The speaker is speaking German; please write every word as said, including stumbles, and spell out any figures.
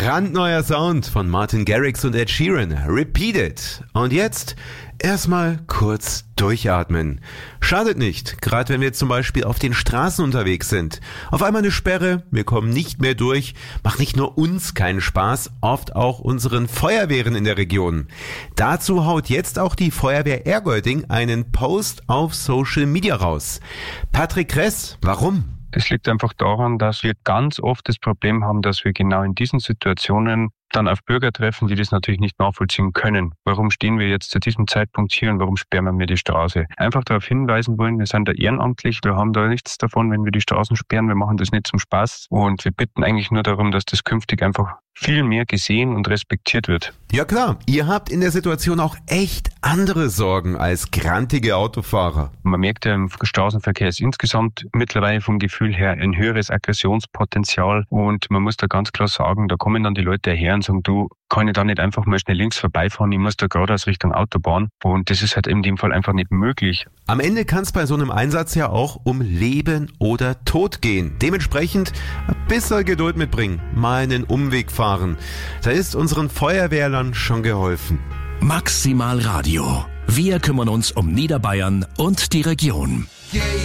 Brandneuer Sound von Martin Garrix und Ed Sheeran. Repeat It. Und jetzt erstmal kurz durchatmen. Schadet nicht, gerade wenn wir zum Beispiel auf den Straßen unterwegs sind. Auf einmal eine Sperre, wir kommen nicht mehr durch, macht nicht nur uns keinen Spaß, oft auch unseren Feuerwehren in der Region. Dazu haut jetzt auch die Feuerwehr Ergolding einen Post auf Social Media raus. Patrick Kress, warum? Das liegt einfach daran, dass wir ganz oft das Problem haben, dass wir genau in diesen Situationen dann auf Bürger treffen, die das natürlich nicht nachvollziehen können. Warum stehen wir jetzt zu diesem Zeitpunkt hier und warum sperren wir mir die Straße? Einfach darauf hinweisen wollen, wir sind da ehrenamtlich, wir haben da nichts davon, wenn wir die Straßen sperren, wir machen das nicht zum Spaß und wir bitten eigentlich nur darum, dass das künftig einfach viel mehr gesehen und respektiert wird. Ja klar, ihr habt in der Situation auch echt andere Sorgen als grantige Autofahrer. Man merkt ja, im Straßenverkehr ist insgesamt mittlerweile vom Gefühl her ein höheres Aggressionspotenzial und man muss da ganz klar sagen, da kommen dann die Leute her und sagen, du, kann ich da nicht einfach mal schnell links vorbeifahren, ich muss da geradeaus Richtung Autobahn und das ist halt in dem Fall einfach nicht möglich. Am Ende kann es bei so einem Einsatz ja auch um Leben oder Tod gehen. Dementsprechend ein bisschen Geduld mitbringen, mal einen Umweg fahren. Da ist unseren Feuerwehrlern schon geholfen. Maximal Radio. Wir kümmern uns um Niederbayern und die Region. Yeah,